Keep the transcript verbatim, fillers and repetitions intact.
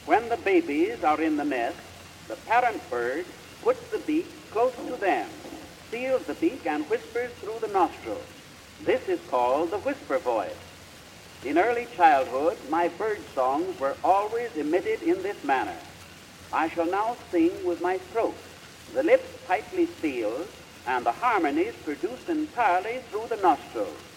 When the babies are in the nest, the parent bird puts the beak close to them, seals the beak, and whispers through the nostrils. This is called the whisper voice. In early childhood, my bird songs were always emitted in this manner. I shall now sing with my throat, the lips tightly sealed, and the harmonies produced entirely through the nostrils.